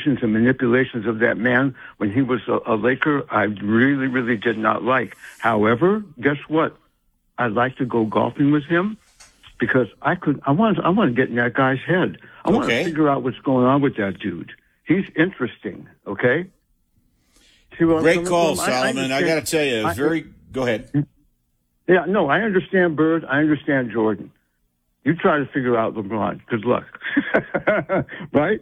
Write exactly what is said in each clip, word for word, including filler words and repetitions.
fabrications and manipulations of that man when he was a, a Laker, I really, really did not like. However, guess what? I'd like to go golfing with him because I could. I want. I want to get in that guy's head. I want Okay. to figure out what's going on with that dude. He's interesting. Okay. See what I'm Great coming call, from? I- I Solomon. I, understand- got to tell you, I- very. Go ahead. Yeah, no, I understand Bird. I understand Jordan. You try to figure out LeBron. Good luck. Right?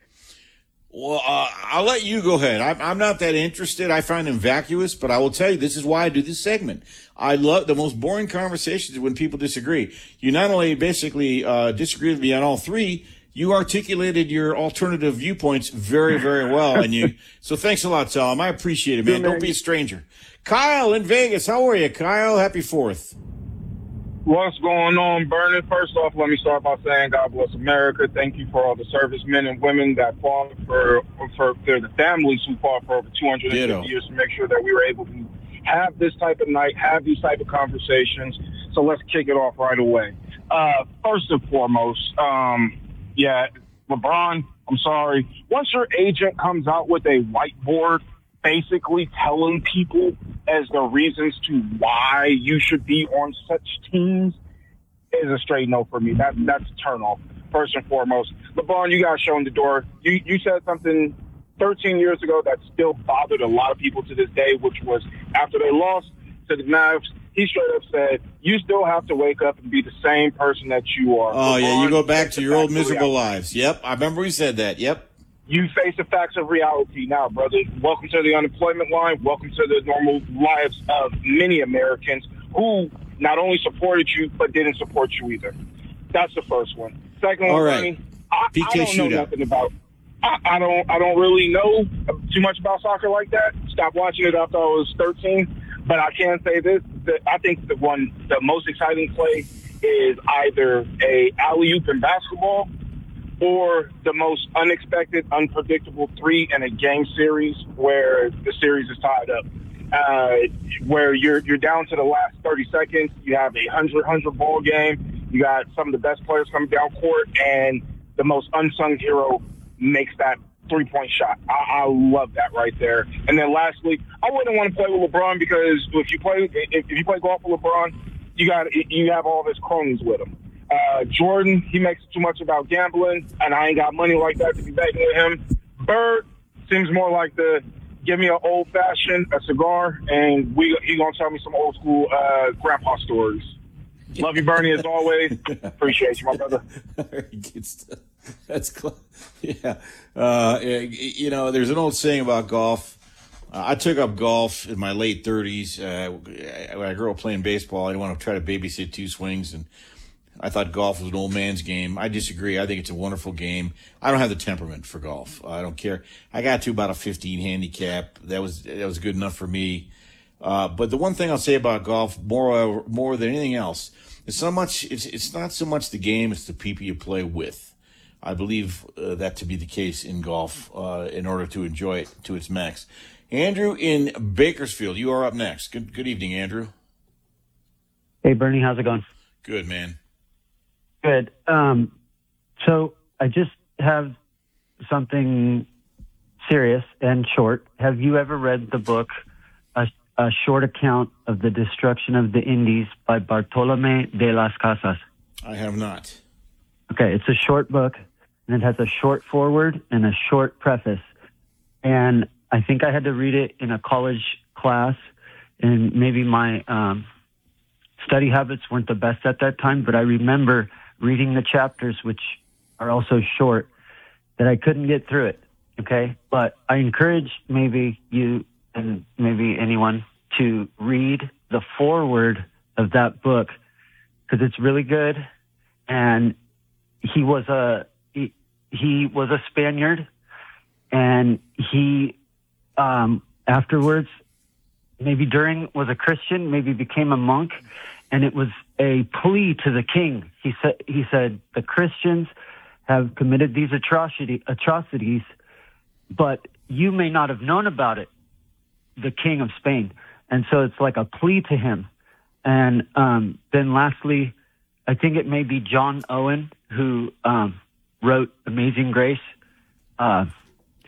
Well, uh, I'll let you go ahead. I'm, I'm not that interested. I find him vacuous, but I will tell you, this is why I do this segment. I love the most boring conversations when people disagree. You not only basically uh, disagree with me on all three, you articulated your alternative viewpoints very, very well. And you, so thanks a lot, Tom. I appreciate it, man. Yeah, man. Don't be a stranger. Kyle in Vegas. How are you, Kyle? Happy Fourth. What's going on, Vernon? First off, let me start by saying God bless America. Thank you for all the servicemen and women that fought for, for, for the families who fought for over two hundred fifty Ditto. years to make sure that we were able to have this type of night, have these type of conversations. So let's kick it off right away. Uh, first and foremost, um, yeah, LeBron, I'm sorry. Once your agent comes out with a whiteboard basically telling people as the reasons to why you should be on such teams is a straight no for me. That, that's a turn off, first and foremost. LeBron, you got shown the door. You, you said something thirteen years ago that still bothered a lot of people to this day, which was after they lost to the Mavs, he straight up said, you still have to wake up and be the same person that you are. Oh, yeah, you LeBron, go back face to the your old facts of miserable reality. lives. Yep, I remember we said that. Yep. You face the facts of reality now, brother. Welcome to the unemployment line. Welcome to the normal lives of many Americans who not only supported you, but didn't support you either. That's the first one. Second one, All right. Bernie, I, P K I don't know shootout. nothing about. I, I don't. I don't really know too much about soccer like that. Stopped watching it after I was thirteen. But I can say this: that I think the one, the most exciting play is either a alley-oop in basketball, or the most unexpected, unpredictable three in a game series where the series is tied up. Uh, where you're you're down to the last thirty seconds, you have a hundred hundred ball game. You got some of the best players coming down court, and the most unsung hero makes that three point shot. I, I love that right there. And then lastly, I wouldn't want to play with LeBron because if you play if, if you play golf with LeBron, you got you have all of his cronies with him. Uh, Jordan, he makes too much about gambling, and I ain't got money like that to be betting with him. Bird seems more like the give me an old fashioned, a cigar, and we he gonna tell me some old school uh, grandpa stories. Love you, Bernie, as always. Appreciate you, my brother. Good stuff. That's close. Yeah. Uh, you know, there's an old saying about golf. Uh, I took up golf in my late thirties. Uh, when I grew up playing baseball, I didn't want to try to babysit two swings, and I thought golf was an old man's game. I disagree. I think it's a wonderful game. I don't have the temperament for golf. I don't care. I got to about a fifteen handicap. That was that was good enough for me. Uh, but the one thing I'll say about golf, more more than anything else, is so much. It's it's not so much the game; it's the people you play with. I believe uh, that to be the case in golf uh, in order to enjoy it to its max. Andrew in Bakersfield, you are up next. Good good evening, Andrew. Hey, Bernie, how's it going? Good, man. Good. Um, so I just have something serious and short. Have you ever read the book, A, a Short Account of the Destruction of the Indies by Bartolomé de las Casas? I have not. Okay, it's a short book, and it has a short foreword and a short preface. And I think I had to read it in a college class, and maybe my um, study habits weren't the best at that time, but I remember reading the chapters, which are also short, that I couldn't get through it, okay? But I encourage maybe you and maybe anyone to read the foreword of that book, because it's really good. And he was a he, he was a Spaniard, and he um, afterwards, maybe during, was a Christian, maybe became a monk, and it was a plea to the king. He said he said the Christians have committed these atrocity atrocities, but you may not have known about it, the king of Spain. And so it's like a plea to him. And um, then lastly, I think it may be John Owen who um, wrote Amazing Grace. Uh,